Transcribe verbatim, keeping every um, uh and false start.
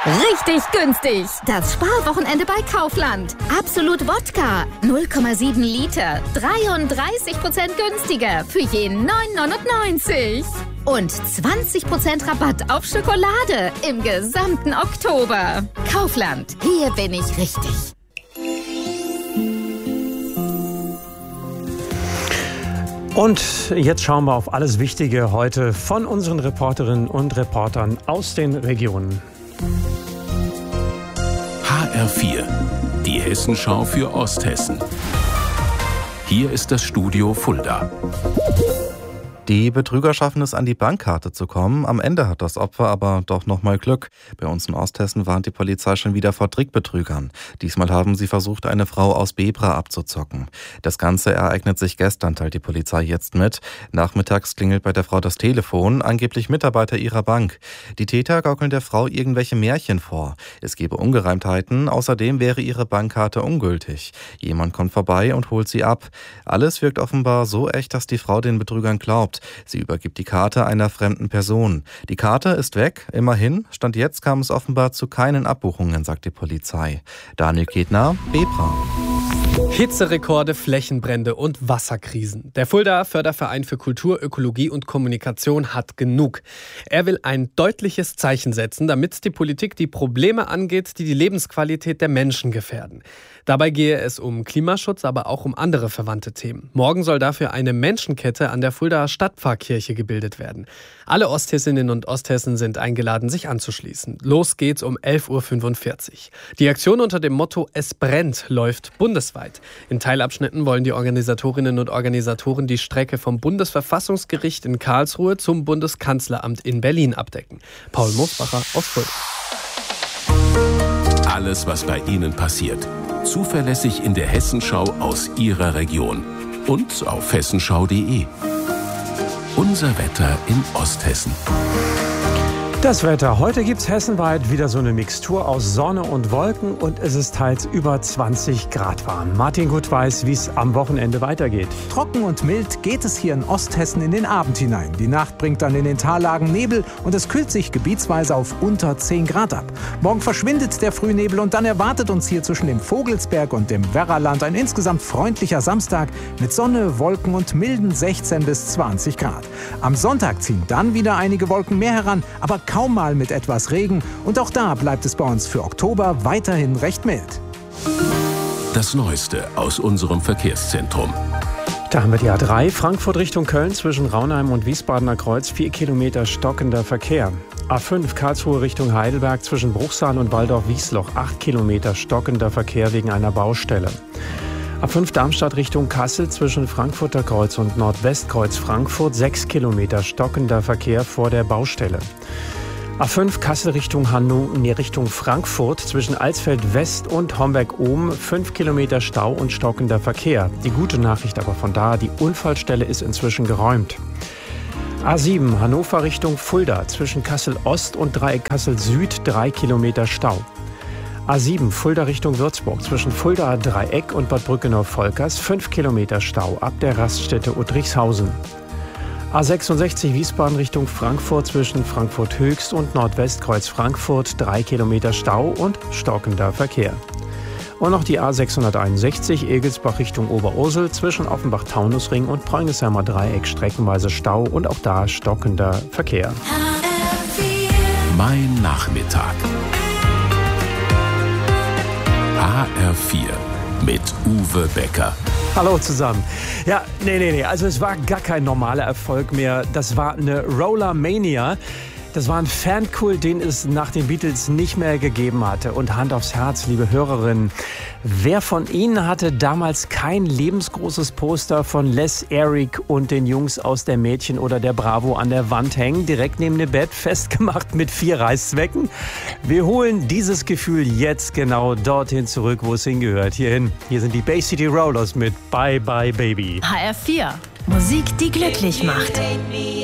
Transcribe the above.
Richtig günstig. Das Sparwochenende bei Kaufland. Absolut Wodka. null Komma sieben Liter. dreiunddreißig Prozent günstiger. Für jeden neun neunundneunzig. Und zwanzig Prozent Rabatt auf Schokolade im gesamten Oktober. Kaufland. Hier bin ich richtig. Und jetzt schauen wir auf alles Wichtige heute von unseren Reporterinnen und Reportern aus den Regionen. H R vier, die Hessenschau für Osthessen. Hier ist das Studio Fulda. Die Betrüger schaffen es, an die Bankkarte zu kommen. Am Ende hat das Opfer aber doch noch mal Glück. Bei uns in Osthessen warnt die Polizei schon wieder vor Trickbetrügern. Diesmal haben sie versucht, eine Frau aus Bebra abzuzocken. Das Ganze ereignet sich gestern, teilt die Polizei jetzt mit. Nachmittags klingelt bei der Frau das Telefon, angeblich Mitarbeiter ihrer Bank. Die Täter gaukeln der Frau irgendwelche Märchen vor. Es gebe Ungereimtheiten, außerdem wäre ihre Bankkarte ungültig. Jemand kommt vorbei und holt sie ab. Alles wirkt offenbar so echt, dass die Frau den Betrügern glaubt. Sie übergibt die Karte einer fremden Person. Die Karte ist weg, immerhin. Stand jetzt kam es offenbar zu keinen Abbuchungen, sagt die Polizei. Daniel Ketner, Bebra. Hitzerekorde, Flächenbrände und Wasserkrisen. Der Fuldaer Förderverein für Kultur, Ökologie und Kommunikation hat genug. Er will ein deutliches Zeichen setzen, damit die Politik die Probleme angeht, die die Lebensqualität der Menschen gefährden. Dabei gehe es um Klimaschutz, aber auch um andere verwandte Themen. Morgen soll dafür eine Menschenkette an der Fuldaer Stadtpfarrkirche gebildet werden. Alle Osthessinnen und Osthessen sind eingeladen, sich anzuschließen. Los geht's um elf Uhr fünfundvierzig. Die Aktion unter dem Motto Es brennt läuft bundesweit. In Teilabschnitten wollen die Organisatorinnen und Organisatoren die Strecke vom Bundesverfassungsgericht in Karlsruhe zum Bundeskanzleramt in Berlin abdecken. Paul Mosbacher aus Fulda. Alles, was bei Ihnen passiert. Zuverlässig in der Hessenschau aus Ihrer Region. Und auf hessenschau punkt de. Unser Wetter in Osthessen. Das Wetter. Heute gibt es hessenweit wieder so eine Mixtur aus Sonne und Wolken und es ist teils über zwanzig Grad warm. Martin Gut weiß, wie es am Wochenende weitergeht. Trocken und mild geht es hier in Osthessen in den Abend hinein. Die Nacht bringt dann in den Tallagen Nebel und es kühlt sich gebietsweise auf unter zehn Grad ab. Morgen verschwindet der Frühnebel und dann erwartet uns hier zwischen dem Vogelsberg und dem Werraland ein insgesamt freundlicher Samstag mit Sonne, Wolken und milden sechzehn bis zwanzig Grad. Am Sonntag ziehen dann wieder einige Wolken mehr heran, aber kaum mal mit etwas Regen. Und auch da bleibt es bei uns für Oktober weiterhin recht mild. Das Neueste aus unserem Verkehrszentrum. Da haben wir die A drei, Frankfurt Richtung Köln zwischen Raunheim und Wiesbadener Kreuz, vier Kilometer stockender Verkehr. A fünf, Karlsruhe Richtung Heidelberg zwischen Bruchsal und Waldorf-Wiesloch, acht Kilometer stockender Verkehr wegen einer Baustelle. A fünf Darmstadt Richtung Kassel zwischen Frankfurter Kreuz und Nordwestkreuz Frankfurt, sechs Kilometer stockender Verkehr vor der Baustelle. A fünf Kassel Richtung Hannover, nee, Richtung Frankfurt zwischen Alsfeld West und Homberg-Ohm, fünf Kilometer Stau und stockender Verkehr. Die gute Nachricht aber von da, die Unfallstelle ist inzwischen geräumt. A sieben Hannover Richtung Fulda zwischen Kassel Ost und Dreieck Kassel Süd, drei Kilometer Stau. A sieben Fulda Richtung Würzburg zwischen Fulda Dreieck und Bad Brückenau-Volkers, fünf Kilometer Stau ab der Raststätte Uttrichshausen. A sechsundsechzig Wiesbaden Richtung Frankfurt zwischen Frankfurt Höchst und Nordwestkreuz Frankfurt, drei Kilometer Stau und stockender Verkehr. Und noch die A sechshunderteinundsechzig Egelsbach Richtung Oberursel zwischen Offenbach-Taunusring und Preungesheimer Dreieck streckenweise Stau und auch da stockender Verkehr. Mein Nachmittag. H R vier mit Uwe Becker. Hallo zusammen. Ja, nee, nee, nee, also es war gar kein normaler Erfolg mehr. Das war eine Rollermania. Das war ein Fankult, den es nach den Beatles nicht mehr gegeben hatte. Und Hand aufs Herz, liebe Hörerinnen, wer von Ihnen hatte damals kein lebensgroßes Poster von Les, Eric und den Jungs aus der Mädchen oder der Bravo an der Wand hängen, direkt neben dem Bett, festgemacht mit vier Reißzwecken? Wir holen dieses Gefühl jetzt genau dorthin zurück, wo es hingehört, hierhin. Hier sind die Bay City Rollers mit Bye Bye Baby. H R vier, Musik, die glücklich macht.